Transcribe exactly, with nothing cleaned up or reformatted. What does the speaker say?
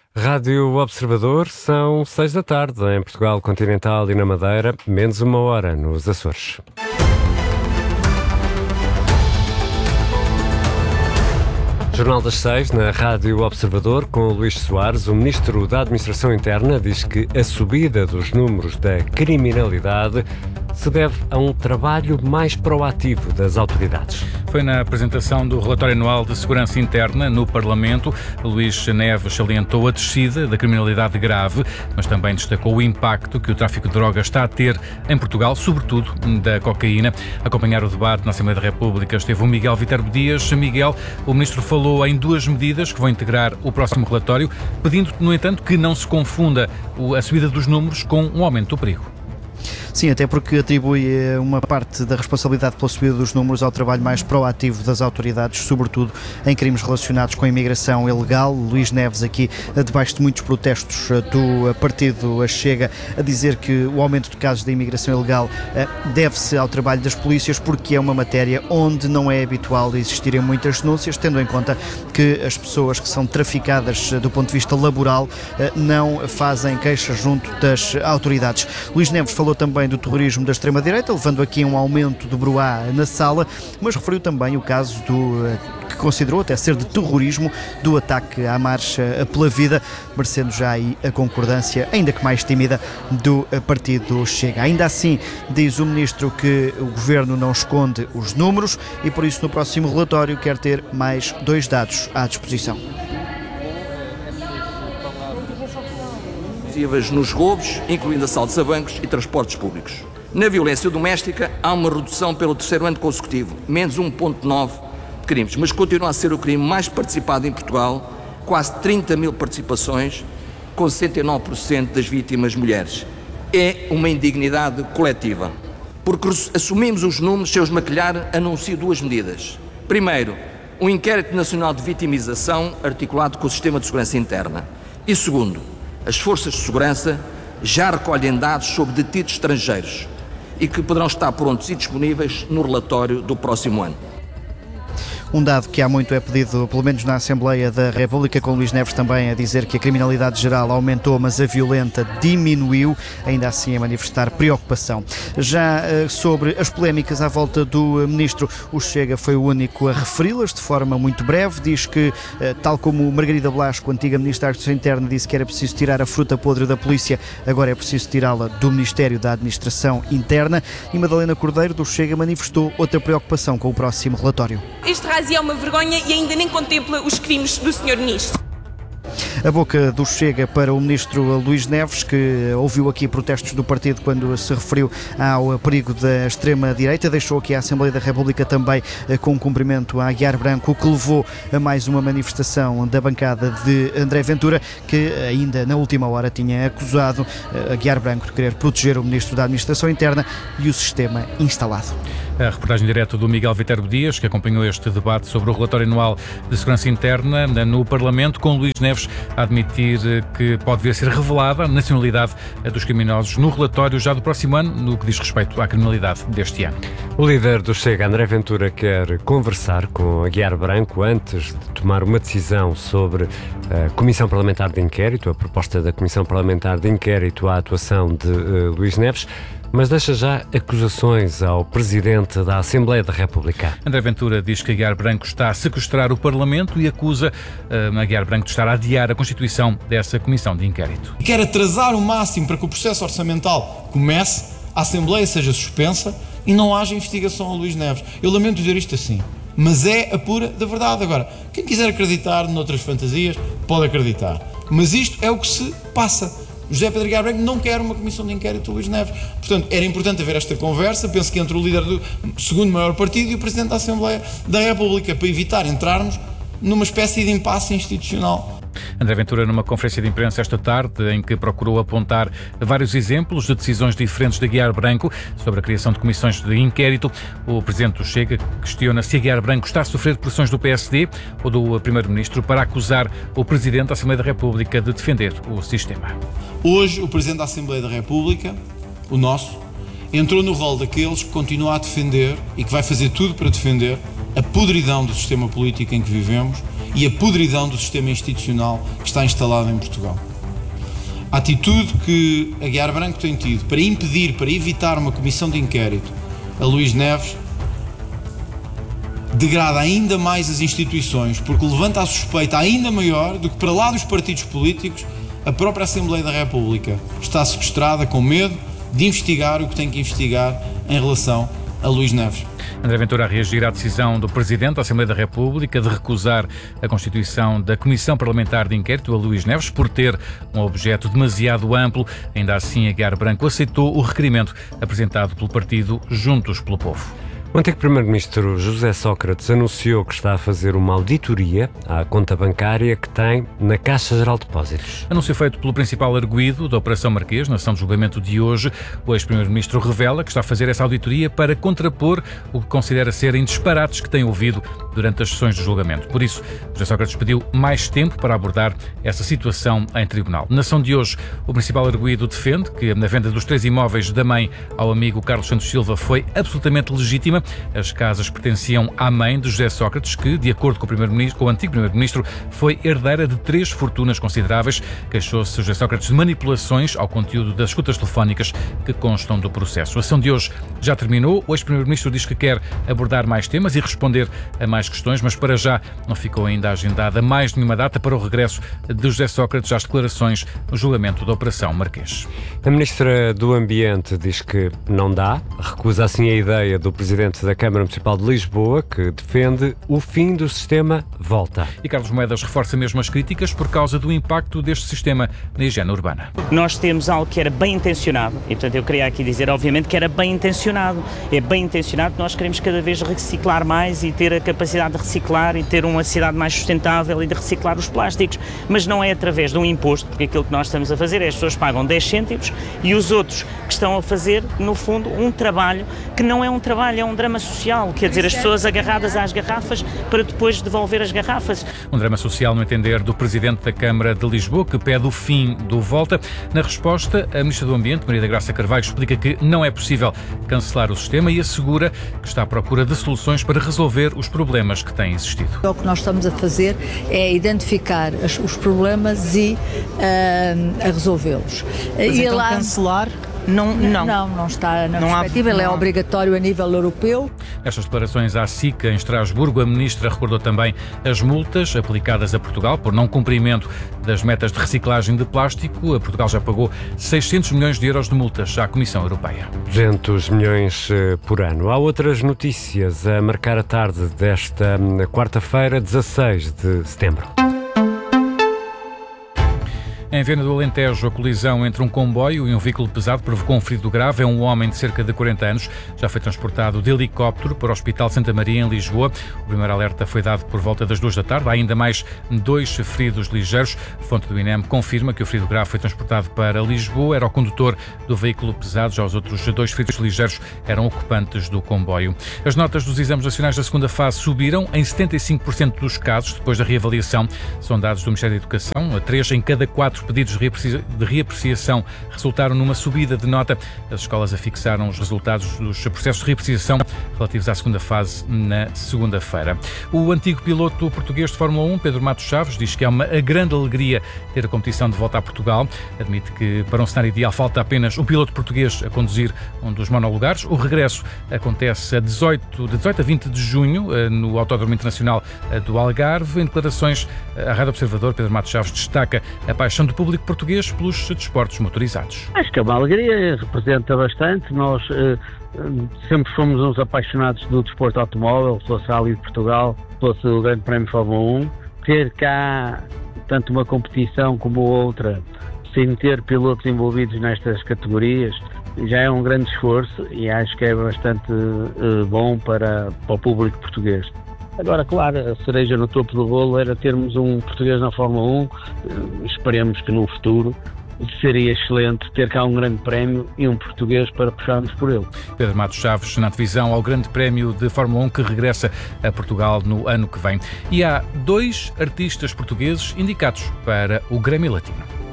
Rádio Observador, são seis da tarde em Portugal Continental e na Madeira, menos uma hora nos Açores. Jornal das Seis, na Rádio Observador, com Luís Soares. O Ministro da Administração Interna diz que a subida dos números da criminalidade se deve a um trabalho mais proativo das autoridades. Foi na apresentação do relatório anual de segurança interna no Parlamento. Luís Neves salientou a descida da criminalidade grave, mas também destacou o impacto que o tráfico de drogas está a ter em Portugal, sobretudo da cocaína. A acompanhar o debate na Assembleia da República esteve o Miguel Viterbo Dias. Miguel, o Ministro falou em duas medidas que vão integrar o próximo relatório, pedindo, no entanto, que não se confunda a subida dos números com um aumento do perigo. Sim, até porque atribui uma parte da responsabilidade pela subida dos números ao trabalho mais proativo das autoridades, sobretudo em crimes relacionados com a imigração ilegal. Luís Neves aqui, debaixo de muitos protestos do partido Chega, a dizer que o aumento de casos de imigração ilegal deve-se ao trabalho das polícias, porque é uma matéria onde não é habitual existirem muitas denúncias, tendo em conta que as pessoas que são traficadas do ponto de vista laboral não fazem queixas junto das autoridades. Luís Neves falou também do terrorismo da extrema-direita, levando aqui um aumento de bruá na sala, mas referiu também o caso do que considerou até ser de terrorismo, do ataque à Marcha pela Vida, merecendo já aí a concordância, ainda que mais tímida, do partido Chega. Ainda assim, diz o Ministro que o Governo não esconde os números e, por isso, no próximo relatório quer ter mais dois dados à disposição. Nos roubos, incluindo assaltos a bancos e transportes públicos. Na violência doméstica, há uma redução pelo terceiro ano consecutivo, menos um vírgula nove de crimes, mas continua a ser o crime mais participado em Portugal, quase trinta mil participações, com sessenta e nove por cento das vítimas mulheres. É uma indignidade coletiva, porque assumimos os números, se os maquilhar, anuncio duas medidas. Primeiro, um inquérito nacional de vitimização articulado com o Sistema de Segurança Interna. E segundo, as forças de segurança já recolhem dados sobre detidos estrangeiros e que poderão estar prontos e disponíveis no relatório do próximo ano. Um dado que há muito é pedido, pelo menos na Assembleia da República, com Luís Neves também a dizer que a criminalidade geral aumentou, mas a violenta diminuiu, ainda assim a manifestar preocupação. Já uh, sobre as polémicas à volta do uh, Ministro, o Chega foi o único a referi-las de forma muito breve. Diz que, uh, tal como Margarida Blasco, antiga Ministra da Administração Interna, disse que era preciso tirar a fruta podre da polícia, agora é preciso tirá-la do Ministério da Administração Interna. E Madalena Cordeiro, do Chega, manifestou outra preocupação com o próximo relatório. Este é uma vergonha e ainda nem contempla os crimes do senhor Ministro. A boca do Chega para o Ministro Luís Neves, que ouviu aqui protestos do partido quando se referiu ao perigo da extrema-direita. Deixou aqui a Assembleia da República também com um cumprimento a Aguiar Branco, o que levou a mais uma manifestação da bancada de André Ventura, que ainda na última hora tinha acusado Aguiar Branco de querer proteger o Ministro da Administração Interna e o sistema instalado. A reportagem direta do Miguel Viterbo Dias, que acompanhou este debate sobre o relatório anual de segurança interna no Parlamento, com Luís Neves a admitir que pode vir a ser revelada a nacionalidade dos criminosos no relatório já do próximo ano, no que diz respeito à criminalidade deste ano. O líder do Chega, André Ventura, quer conversar com Aguiar Branco antes de tomar uma decisão sobre a Comissão Parlamentar de Inquérito, a proposta da Comissão Parlamentar de Inquérito à atuação de uh, Luís Neves, mas deixa já acusações ao Presidente da Assembleia da República. André Ventura diz que Aguiar Branco está a sequestrar o Parlamento e acusa uh, Aguiar Branco de estar a adiar a constituição dessa comissão de inquérito. Quer atrasar o máximo para que o processo orçamental comece, a Assembleia seja suspensa e não haja investigação a Luís Neves. Eu lamento dizer isto assim, mas é a pura da verdade. Agora, quem quiser acreditar noutras fantasias, pode acreditar. Mas isto é o que se passa. José Pedro Aguiar Branco não quer uma comissão de inquérito do Luís Neves. Portanto, era importante haver esta conversa, penso que entre o líder do segundo maior partido e o Presidente da Assembleia da República, para evitar entrarmos numa espécie de impasse institucional. André Ventura, numa conferência de imprensa esta tarde, em que procurou apontar vários exemplos de decisões diferentes de Aguiar Branco sobre a criação de comissões de inquérito, o Presidente do Chega questiona se Aguiar Branco está a sofrer pressões do P S D ou do Primeiro-Ministro para acusar o Presidente da Assembleia da República de defender o sistema. Hoje, o Presidente da Assembleia da República, o nosso, entrou no rol daqueles que continua a defender e que vai fazer tudo para defender a podridão do sistema político em que vivemos e a podridão do sistema institucional que está instalado em Portugal. A atitude que a Aguiar Branco tem tido para impedir, para evitar uma comissão de inquérito a Luís Neves degrada ainda mais as instituições, porque levanta a suspeita ainda maior do que, para lá dos partidos políticos, a própria Assembleia da República está sequestrada com medo de investigar o que tem que investigar em relação a Luís Neves. André Ventura a reagir à decisão do Presidente da Assembleia da República de recusar a constituição da Comissão Parlamentar de Inquérito a Luís Neves por ter um objeto demasiado amplo. Ainda assim, Aguiar Branco aceitou o requerimento apresentado pelo partido Juntos pelo Povo. O antigo Primeiro-Ministro José Sócrates anunciou que está a fazer uma auditoria à conta bancária que tem na Caixa Geral de Depósitos. Anúncio feito pelo principal arguido da Operação Marquês, na sessão de julgamento de hoje. O ex-Primeiro-Ministro revela que está a fazer essa auditoria para contrapor o que considera serem disparates que tem ouvido durante as sessões de julgamento. Por isso, José Sócrates pediu mais tempo para abordar essa situação em tribunal. Na sessão de hoje, o principal arguido defende que a venda dos três imóveis da mãe ao amigo Carlos Santos Silva foi absolutamente legítima. As casas pertenciam à mãe de José Sócrates, que, de acordo com o, primeiro-ministro, com o antigo Primeiro-Ministro, foi herdeira de três fortunas consideráveis. Queixou-se José Sócrates de manipulações ao conteúdo das escutas telefónicas que constam do processo. A sessão de hoje já terminou. O ex-Primeiro-Ministro diz que quer abordar mais temas e responder a mais questões, mas para já não ficou ainda agendada mais nenhuma data para o regresso de José Sócrates às declarações no julgamento da Operação Marquês. A Ministra do Ambiente diz que não dá, recusa assim a ideia do Presidente da Câmara Municipal de Lisboa, que defende o fim do sistema Volta. E Carlos Moedas reforça mesmo as críticas por causa do impacto deste sistema na higiene urbana. Nós temos algo que era bem intencionado, e portanto eu queria aqui dizer, obviamente, que era bem intencionado. É bem intencionado que nós queremos cada vez reciclar mais e ter a capacidade de reciclar e ter uma cidade mais sustentável e de reciclar os plásticos, mas não é através de um imposto, porque aquilo que nós estamos a fazer é as pessoas pagam dez cêntimos e os outros que estão a fazer, no fundo, um trabalho que não é um trabalho, é um drama social, quer dizer, as pessoas agarradas às garrafas para depois devolver as garrafas. Um drama social no entender do Presidente da Câmara de Lisboa, que pede o fim do Volta. Na resposta, a Ministra do Ambiente, Maria da Graça Carvalho, explica que não é possível cancelar o sistema e assegura que está à procura de soluções para resolver os problemas que têm existido. O que nós estamos a fazer é identificar os problemas e uh, a resolvê-los. Mas e então lá... cancelar... Não, não. não, não está na não perspectiva, há, ele é obrigatório a nível europeu. Nestas declarações à SICA em Estrasburgo, a Ministra recordou também as multas aplicadas a Portugal por não cumprimento das metas de reciclagem de plástico. A Portugal já pagou seiscentos milhões de euros de multas à Comissão Europeia. duzentos milhões por ano. Há outras notícias a marcar a tarde desta quarta-feira, dezasseis de setembro. Em Viana do Alentejo, a colisão entre um comboio e um veículo pesado provocou um ferido grave. É um homem de cerca de quarenta anos. Já foi transportado de helicóptero para o Hospital Santa Maria, em Lisboa. O primeiro alerta foi dado por volta das duas da tarde. Há ainda mais dois feridos ligeiros. A fonte do I N E M confirma que o ferido grave foi transportado para Lisboa. Era o condutor do veículo pesado. Já os outros dois feridos ligeiros eram ocupantes do comboio. As notas dos exames nacionais da segunda fase subiram em setenta e cinco por cento dos casos, depois da reavaliação. São dados do Ministério da Educação. A três em cada quatro pedidos de reapreciação resultaram numa subida de nota. As escolas afixaram os resultados dos processos de reapreciação relativos à segunda fase na segunda-feira. O antigo piloto português de Fórmula um, Pedro Matos Chaves, diz que é uma grande alegria ter a competição de volta a Portugal. Admite que para um cenário ideal falta apenas um piloto português a conduzir um dos monolugares. O regresso acontece a dezoito, de dezoito a vinte de junho no Autódromo Internacional do Algarve. Em declarações à Rádio Observador, Pedro Matos Chaves destaca a paixão do público português pelos desportos motorizados. Acho que é uma alegria, representa bastante. Nós eh, sempre fomos uns apaixonados do desporto automóvel, fosse a Rally de Portugal, fosse o Grande Prémio Fórmula um. Ter cá tanto uma competição como outra, sem ter pilotos envolvidos nestas categorias, já é um grande esforço e acho que é bastante eh, bom para, para o público português. Agora, claro, a cereja no topo do bolo era termos um português na Fórmula um. Esperemos que no futuro seria excelente ter cá um grande prémio e um português para puxarmos por ele. Pedro Matos Chaves na divisão ao Grande Prémio de Fórmula um que regressa a Portugal no ano que vem. E há dois artistas portugueses indicados para o Grammy Latino.